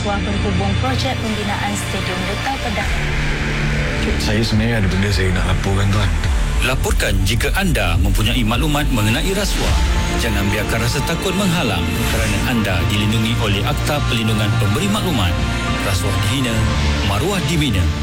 rasuah berhubung projek pembinaan Stadium Lutah Pedak. Saya sebenarnya ada benda saya nak laporkan, Tuan. Laporkan jika anda mempunyai maklumat mengenai rasuah. Jangan biarkan rasa takut menghalang kerana anda dilindungi oleh Akta Perlindungan Pemberi Maklumat. Rasuah dihina, maruah dibina.